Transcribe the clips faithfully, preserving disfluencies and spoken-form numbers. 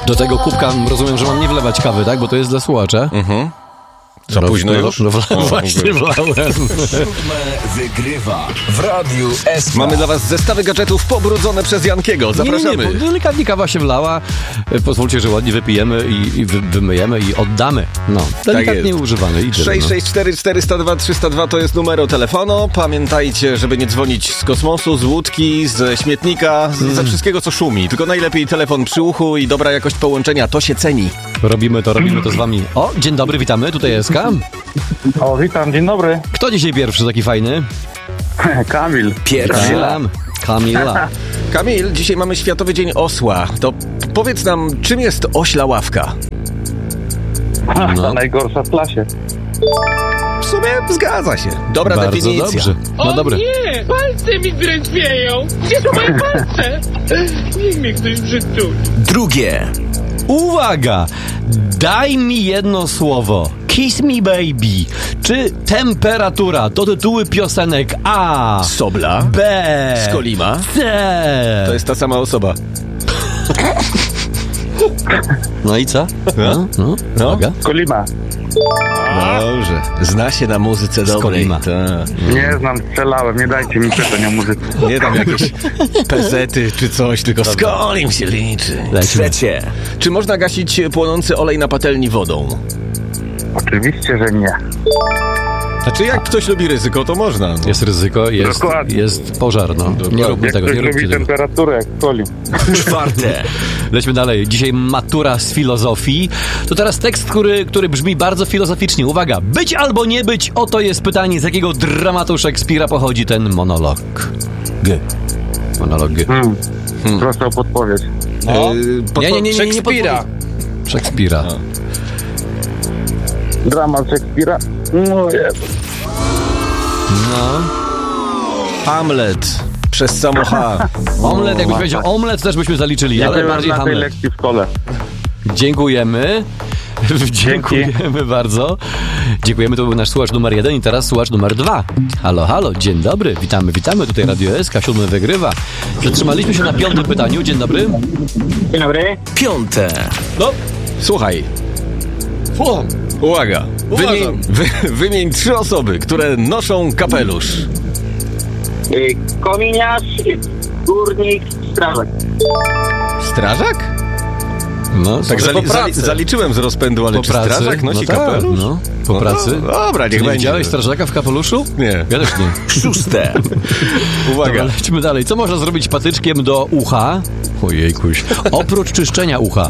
Do tego kubka rozumiem, że mam nie wlewać kawy, tak? Bo to jest dla słuchacza. Mhm. Za no, późno no, już? No, no, właśnie wlałem. Siódme wygrywa w Radiu S K. Mamy dla was zestawy gadżetów pobrudzone przez Jankiego. Zapraszamy. Nie, nie, nie, delikatnie kawa się wlała. Pozwólcie, że ładnie wypijemy i, i wy, wymyjemy i oddamy. No, delikatnie tak używany. I tyle, sześć sześć cztery cztery zero dwa trzy zero dwa to jest numer telefonu. Pamiętajcie, żeby nie dzwonić z kosmosu, z łódki, z śmietnika, z, ze wszystkiego, co szumi. Tylko najlepiej telefon przy uchu i dobra jakość połączenia. To się ceni. Robimy to, robimy to z wami. O, dzień dobry, witamy. Tutaj S K. O, witam, dzień dobry. Kto dzisiaj pierwszy taki fajny? Kamil. Pierwszy. Kam. Kamila. Kamil, dzisiaj mamy Światowy Dzień Osła. To powiedz nam, czym jest ośla ławka? No. Ta najgorsza w klasie. W sumie zgadza się. Dobra Bardzo definicja. dobrze. No o dobre. nie! Palce mi drętwieją! Gdzie są moje palce? Niech mnie ktoś przytuli. Drugie. Uwaga! Daj mi jedno słowo. Kiss me baby. Czy temperatura to tytuły piosenek A, Sobla, B, Skolima. C. To jest ta sama osoba. No i co? No, no, No. uwaga. Kolima. Dobrze. Zna się na muzyce dobrej. Skolima. Tak. Nie znam, strzelałem, nie dajcie mi pytań o muzyce. Nie tam jakieś pezety czy coś, tylko Skolim się liczy. Lecimy. Trzecie. Czy można gasić płonący olej na patelni wodą? Oczywiście, że nie. Znaczy jak ktoś lubi ryzyko, to można. No. Jest ryzyko, jest, Dokładnie. jest pożar, no. Nie róbmy Jak tego, ktoś nie lubi róbcie tego. temperaturę, jak Kolim. Czwarte. Lećmy dalej. Dzisiaj matura z filozofii. To teraz tekst, który, który brzmi bardzo filozoficznie. Uwaga. Być albo nie być? Oto jest pytanie, z jakiego dramatu Szekspira pochodzi ten monolog. G. Monolog G. Hmm. Hmm. Proszę o podpowiedź. No. Yy, podpo- Nie, nie, nie, nie, nie Szekspira. podpowiedz. Szekspira. No. Dramat Szekspira. No Jezu. No. Hamlet. Przez samo H. Omlet, jakbyś powiedział omlet, też byśmy zaliczyli, Nie ale byłem bardziej na tej Hamlet. lekcji w szkole. Dziękujemy. Dziękujemy bardzo. Dziękujemy, to był nasz słuchacz numer jeden i teraz słuchacz numer dwa. Halo, halo, dzień dobry, witamy, witamy, tutaj Radio S K, siódmy wygrywa. Zatrzymaliśmy się na piątym pytaniu, dzień dobry. Dzień dobry. Piąte. No, słuchaj. Słucham. Uwaga. Wymień, wy, wymień trzy osoby, które noszą kapelusz. Kominiarz, górnik, strażak. Strażak? No, Tak po zali, pracy. zali, zaliczyłem z rozpędu, ale Po czy pracy? strażak nosi no tak, kapelusz? No, po No, pracy. no, dobra, niech Czy nie będzie. widziałeś strażaka w kapeluszu? Nie. Ja też nie. Szóste. Uwaga. Dobra, lecimy dalej. Co można zrobić patyczkiem do ucha? Ojejkuś. Oprócz czyszczenia ucha.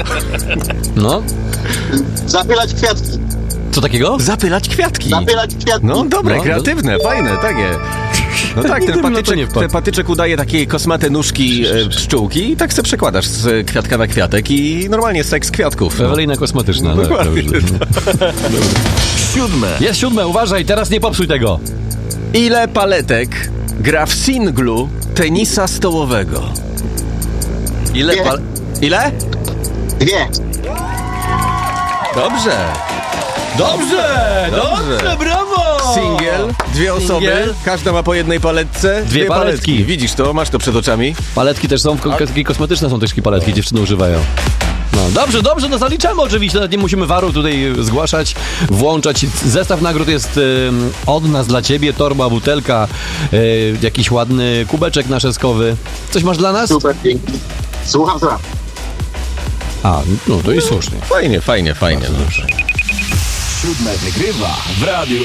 No, Zapylać kwiatki. co takiego? Zapylać kwiatki. Zapylać kwiatki. No dobre, No, kreatywne, fajne, takie. No tak, ten Gdybym na to patyczek, nie wpadł. ten patyczek udaje takie kosmate nóżki e, pszczółki i tak se przekładasz z kwiatka na kwiatek i normalnie seks kwiatków. No. Ewelina kosmetyczna. No, Dokładnie. dobrze. Siódme. Jest siódme, uważaj, teraz nie popsuj tego. Ile paletek gra w singlu tenisa stołowego? Ile Dwie. pal... Ile? Dwie. Dobrze. Dobrze, Dobrze. brawo! Singiel, dwie osoby, Singiel. każda ma po jednej paletce. Dwie paletki. Widzisz to, masz to przed oczami. Paletki też są, ko- takie kosmetyczne są też takie paletki, dziewczyny używają. No, dobrze, dobrze, no zaliczamy oczywiście, nawet nie musimy waru tutaj zgłaszać, włączać. Zestaw nagród jest y, od nas dla ciebie, torba, butelka, y, jakiś ładny kubeczek naszeskowy. Coś masz dla nas? Super, dzięki. Słucham, słucham. A, no to i słusznie. Fajnie, fajnie, fajnie. No. Siódme wygrywa w Radiu